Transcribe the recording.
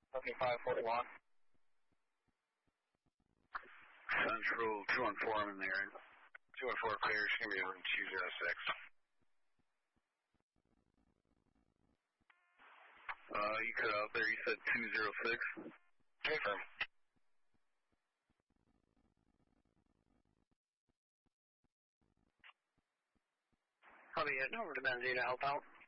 Looking 541. Central 214, I'm in there. 214 clear, she's going to be room 206. You cut out there, you said 206? Confirm. I'll be heading over to Benzino to help out.